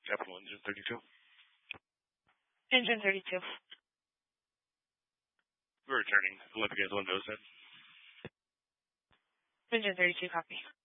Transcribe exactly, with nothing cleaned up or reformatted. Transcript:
Capital Engine thirty-two. Engine thirty-two. We're returning. Olympic as Windows said. Engine thirty-two, copy.